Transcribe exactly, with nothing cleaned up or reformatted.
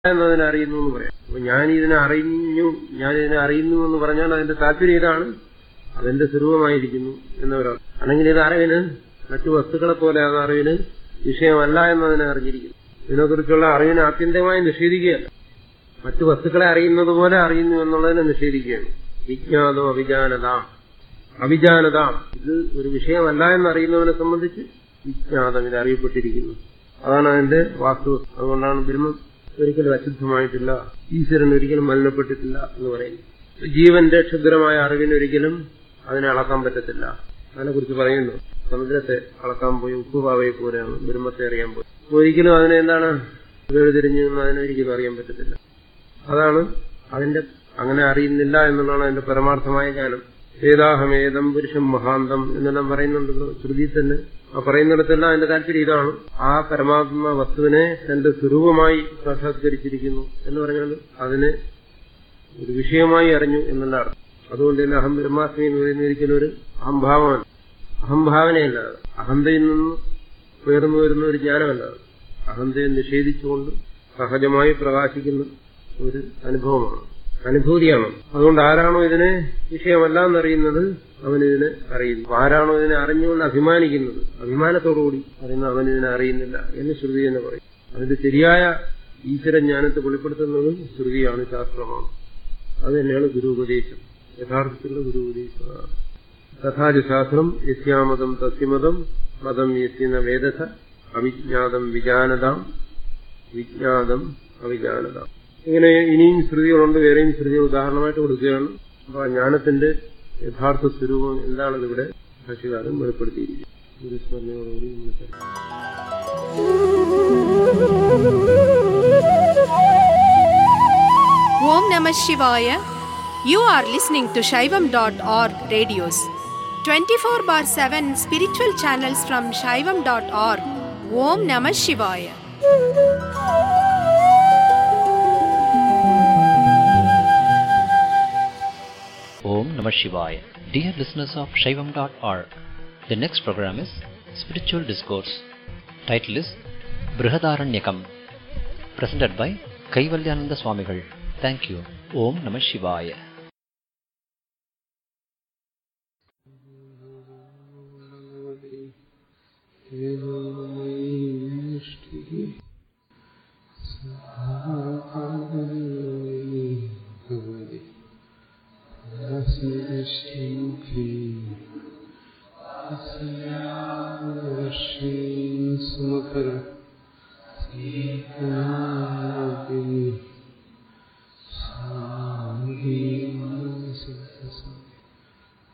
എന്നതിനെ അറിയുന്നു എന്ന് പറയാം. അപ്പൊ ഞാനിതിനെ അറിഞ്ഞു, ഞാനിതിനെ അറിയുന്നു എന്ന് പറഞ്ഞാൽ അതിന്റെ താല്പര്യം ഇതാണ്, അതെന്റെ സ്വരൂപമായിരിക്കുന്നു എന്നവരാണ്. അല്ലെങ്കിൽ ഇത് അറിവിന് മറ്റു വസ്തുക്കളെ പോലെ അത് അറിവിന് വിഷയമല്ല എന്നതിനെ അറിഞ്ഞിരിക്കുന്നു. ഇതിനെക്കുറിച്ചുള്ള അറിവിനെ ആത്യന്തികമായി നിഷേധിക്കുകയല്ല, മറ്റു വസ്തുക്കളെ അറിയുന്നത് പോലെ അറിയുന്നു എന്നുള്ളതിനെ നിഷേധിക്കുകയാണ്. വിജ്ഞാതോ അവിജാനത, അവിജാനത ഇത് ഒരു വിഷയമല്ല എന്നറിയുന്നവനെ സംബന്ധിച്ച് വിജ്ഞാതം ഇത് അറിയപ്പെട്ടിരിക്കുന്നു. അതാണ് അതിന്റെ വാസ്തു. അതുകൊണ്ടാണ് ബ്രഹ്മം ഒരിക്കലും അശുദ്ധമായിട്ടില്ല, ഈശ്വരൻ ഒരിക്കലും മലിനപ്പെട്ടിട്ടില്ല എന്ന് പറയുന്നു. ജീവന്റെ ക്ഷുദ്രമായ അറിവിനൊരിക്കലും അതിനെ അളക്കാൻ പറ്റത്തില്ല. അതിനെക്കുറിച്ച് പറയുന്നു, സമുദ്രത്തെ അളക്കാൻ പോയി ഉപ്പുപാവയെ പോലെയാണ് ബ്രഹ്മത്തെ അറിയാൻ പോയി. ഒരിക്കലും അതിനെ എന്താണ് വേർതിരിഞ്ഞു എന്ന് അതിനൊരിക്കലും അറിയാൻ പറ്റത്തില്ല. അതാണ് അതിന്റെ അങ്ങനെ അറിയുന്നില്ല എന്നുള്ളതാണ് അതിന്റെ പരമാർത്ഥമായ ജ്ഞാനം. വേദാഹമേദം പുരുഷം മഹാന്തം എന്നെല്ലാം പറയുന്നുണ്ടല്ലോ ശ്രുതി തന്നെ. ആ പറയുന്നിടത്തെല്ലാം അതിന്റെ താല്പര്യം ഇതാണ്, ആ പരമാത്മ വസ്തുവിനെ തന്റെ സ്വരൂപമായി സാക്ഷാത്കരിച്ചിരിക്കുന്നു എന്ന് പറഞ്ഞാൽ അതിനെ ഒരു വിഷയമായി അറിഞ്ഞു എന്നുള്ള അർത്ഥം. അതുകൊണ്ട് തന്നെ അഹം ബ്രഹ്മാസ്മി എന്ന് പറയുന്ന ഒരിക്കലും ഒരു അഹംഭാവമാണ്, അഹംഭാവനയല്ല. അഹന്തയിൽ നിന്ന് ഉയർന്നു വരുന്ന ഒരു ജ്ഞാനമല്ല, അഹന്തയെ നിഷേധിച്ചുകൊണ്ട് സഹജമായി പ്രകാശിക്കുന്ന ഒരു അനുഭവമാണ്, അനുഭൂതിയാണ്. അതുകൊണ്ട് ആരാണോ ഇതിനെ വിഷയമല്ല എന്നറിയുന്നത് അവനിതിനെ അറിയുന്നു. ആരാണോ ഇതിനെ അറിഞ്ഞുകൊണ്ട് അഭിമാനിക്കുന്നത്, അഭിമാനത്തോടുകൂടി അറിയുന്ന അവനിതിനെ അറിയുന്നില്ല എന്ന് ശ്രുതി എന്ന് പറയും. അതിന്റെ ശരിയായ ഈശ്വരജ്ഞാനത്തെ വെളിപ്പെടുത്തുന്നത് ശ്രുതിയാണ്, ശാസ്ത്രമാണ്. അത് തന്നെയാണ് ഗുരുപദേശം, യഥാർത്ഥത്തിലുള്ള ഗുരുപദേശമാണ്. തഥാച ശാസ്ത്രം യസ്യാമതം തസ്യമതം മതം യസ്യന വേദസ അവിജ്ഞാതം വിജാനതാം വിജ്ഞാതം അവിജാനതാം. ഇങ്ങനെ ഇനിയും ശ്രുതികളുണ്ട്, വേറെയും ശ്രുതികൾ ഉദാഹരണമായിട്ട് കൊടുക്കുകയാണ്. അപ്പൊ ആ ജ്ഞാനത്തിന്റെ യഥാർത്ഥ സ്വരൂപം എന്താണെന്ന് ഇവിടെ ഭാഷ്യകാരൻ വെളിപ്പെടുത്തിയിരിക്കും. ഗുരുസ്മരണയോടുകൂടി Om Namah Shivaya. You are listening to Shaivam dot org radios. twenty-four bar seven spiritual channels from Shaivam dot org. Om Namah Shivaya. Om Namah Shivaya. Dear listeners of Shaivam dot org, the next program is Spiritual Discourse. Title is Brihadaranyakam, presented by Kaivalyananda Swamigal. Thank you. Om Namah Shivaya. He